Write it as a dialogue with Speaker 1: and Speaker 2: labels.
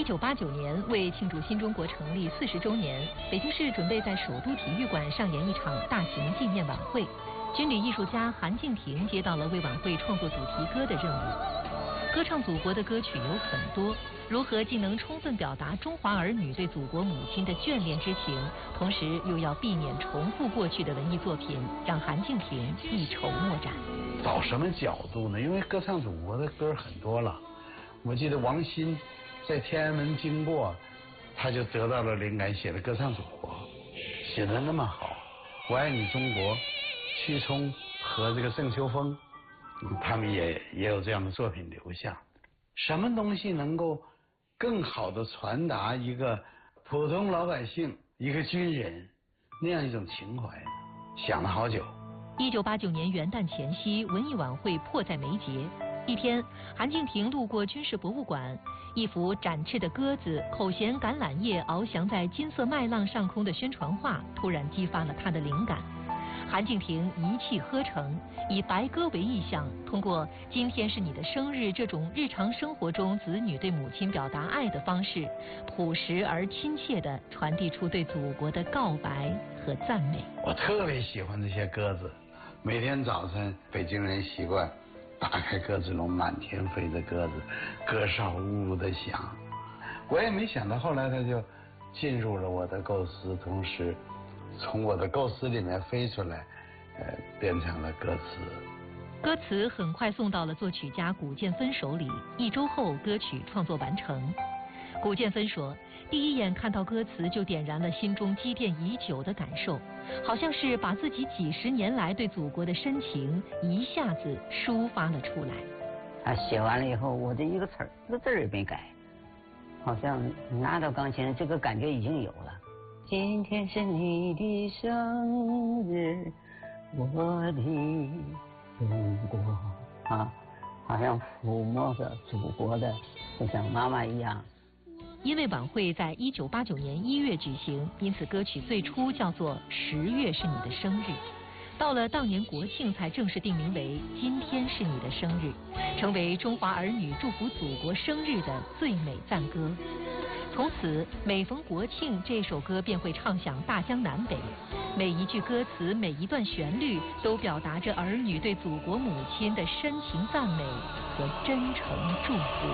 Speaker 1: 1989年，为庆祝新中国成立40周年，北京市准备在首都体育馆上演一场大型纪念晚会。军旅艺术家韩敬亭接到了为晚会创作主题歌的任务。歌唱祖国的歌曲有很多，如何既能充分表达中华儿女对祖国母亲的眷恋之情，同时又要避免重复过去的文艺作品，让韩敬亭一筹莫展。
Speaker 2: 找什么角度呢？因为歌唱祖国的歌很多了。我记得王鑫在天安门经过，他就得到了灵感，写了《歌唱祖国》，写得那么好。我爱你中国，屈聪和这个郑秋峰，他们也有这样的作品留下。什么东西能够更好的传达一个普通老百姓、一个军人那样一种情怀？想了好久。
Speaker 1: 1989年元旦前夕，文艺晚会迫在眉睫。一天，韩敬亭路过军事博物馆，一幅展翅的鸽子口衔橄榄叶翱翔在金色麦浪上空的宣传画，突然激发了他的灵感。韩敬亭一气呵成，以白鸽为意象，通过今天是你的生日这种日常生活中子女对母亲表达爱的方式，朴实而亲切地传递出对祖国的告白和赞美。
Speaker 2: 我特别喜欢这些鸽子，每天早晨北京人习惯打开鸽子笼，满天飞着鸽子，鸽哨呜呜的响。我也没想到后来它就进入了我的构思，同时从我的构思里面飞出来，变成了歌词。
Speaker 1: 歌词很快送到了作曲家古建芬手里，1周后歌曲创作完成。古建芬说，第一眼看到歌词就点燃了心中积淀已久的感受，好像是把自己几十年来对祖国的深情一下子抒发了出来。
Speaker 3: 他写完了以后，我这一个字儿也没改，好像拿到钢琴这个感觉已经有了。今天是你的生日，我的中国啊，好像抚摸着祖国的，就像妈妈一样。
Speaker 1: 因为晚会在1989年1月举行，因此歌曲最初叫做《10月是你的生日》，到了当年国庆才正式定名为《今天是你的生日》，成为中华儿女祝福祖国生日的最美赞歌。从此每逢国庆，这首歌便会唱响大江南北，每一句歌词，每一段旋律都表达着儿女对祖国母亲的深情赞美和真诚祝福。